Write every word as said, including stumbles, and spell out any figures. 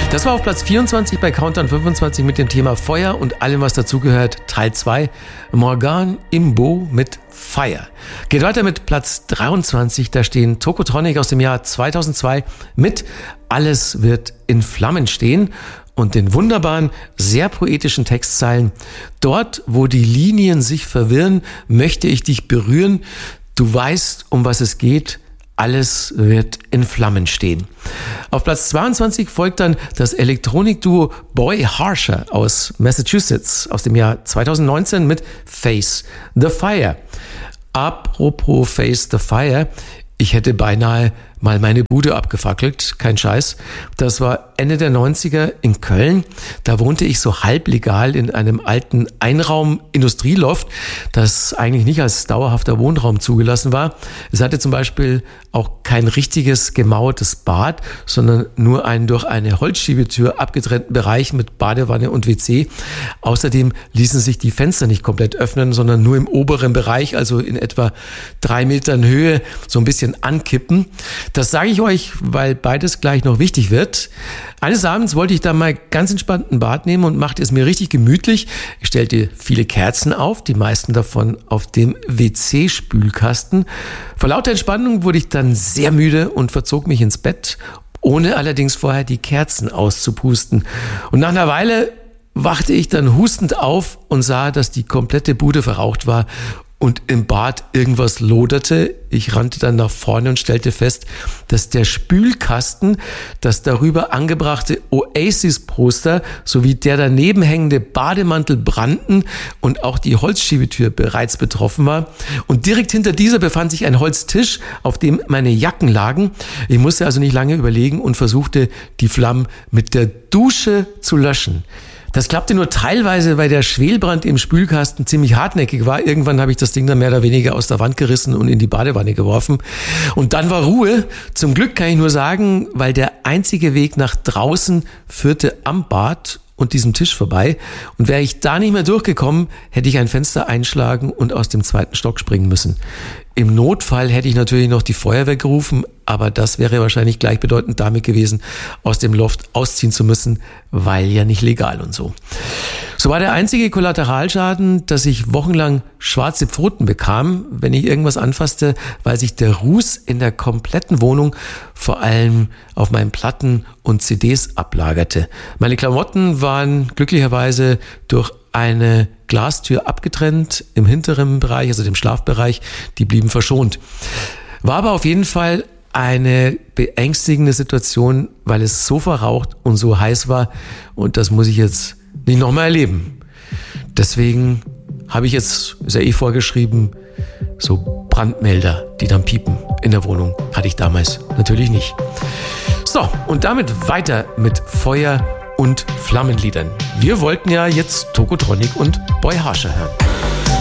Das war auf Platz vierundzwanzig bei Countdown fünfundzwanzig mit dem Thema Feuer und allem, was dazugehört. Teil zwei, Morgan Imbo mit Fire. Geht weiter mit Platz dreiundzwanzig, da stehen Tokotronic aus dem Jahr zweitausendzwei mit Alles wird in Flammen stehen und den wunderbaren, sehr poetischen Textzeilen. Dort, wo die Linien sich verwirren, möchte ich dich berühren. Du weißt, um was es geht. Alles wird in Flammen stehen. Auf Platz zweiundzwanzig folgt dann das Elektronikduo Boy Harsher aus Massachusetts aus dem Jahr zweitausendneunzehn mit Face the Fire. Apropos Face the Fire, ich hätte beinahe mal meine Bude abgefackelt, kein Scheiß. Das war Ende der neunziger in Köln. Da wohnte ich so halblegal in einem alten Einraum-Industrieloft, das eigentlich nicht als dauerhafter Wohnraum zugelassen war. Es hatte zum Beispiel auch kein richtiges gemauertes Bad, sondern nur einen durch eine Holzschiebetür abgetrennten Bereich mit Badewanne und W C. Außerdem ließen sich die Fenster nicht komplett öffnen, sondern nur im oberen Bereich, also in etwa drei Metern Höhe, so ein bisschen ankippen. Das sage ich euch, weil beides gleich noch wichtig wird. Eines Abends wollte ich dann mal ganz entspannt ein Bad nehmen und machte es mir richtig gemütlich. Ich stellte viele Kerzen auf, die meisten davon auf dem W C-Spülkasten. Vor lauter Entspannung wurde ich dann sehr müde und verzog mich ins Bett, ohne allerdings vorher die Kerzen auszupusten. Und nach einer Weile wachte ich dann hustend auf und sah, dass die komplette Bude verraucht war und im Bad irgendwas loderte. Ich rannte dann nach vorne und stellte fest, dass der Spülkasten, das darüber angebrachte Oasis-Poster sowie der daneben hängende Bademantel brannten und auch die Holzschiebetür bereits betroffen war. Und direkt hinter dieser befand sich ein Holztisch, auf dem meine Jacken lagen. Ich musste also nicht lange überlegen und versuchte, die Flammen mit der Dusche zu löschen. Das klappte nur teilweise, weil der Schwelbrand im Spülkasten ziemlich hartnäckig war. Irgendwann habe ich das Ding dann mehr oder weniger aus der Wand gerissen und in die Badewanne geworfen. Und dann war Ruhe. Zum Glück kann ich nur sagen, weil der einzige Weg nach draußen führte am Bad und diesem Tisch vorbei. Und wäre ich da nicht mehr durchgekommen, hätte ich ein Fenster einschlagen und aus dem zweiten Stock springen müssen. Im Notfall hätte ich natürlich noch die Feuerwehr gerufen, aber das wäre wahrscheinlich gleichbedeutend damit gewesen, aus dem Loft ausziehen zu müssen, weil ja nicht legal und so. So war der einzige Kollateralschaden, dass ich wochenlang schwarze Pfoten bekam, wenn ich irgendwas anfasste, weil sich der Ruß in der kompletten Wohnung vor allem auf meinen Platten und C Ds ablagerte. Meine Klamotten waren glücklicherweise durch eine Glastür abgetrennt im hinteren Bereich, also dem Schlafbereich, die blieben verschont. War aber auf jeden Fall eine beängstigende Situation, weil es so verraucht und so heiß war und das muss ich jetzt nicht nochmal erleben. Deswegen habe ich jetzt, ist ja eh vorgeschrieben, so Brandmelder, die dann piepen in der Wohnung. Hatte ich damals natürlich nicht. So, und damit weiter mit Feuer und Flammenliedern. Wir wollten ja jetzt Tokotronic und Boy Harsher hören.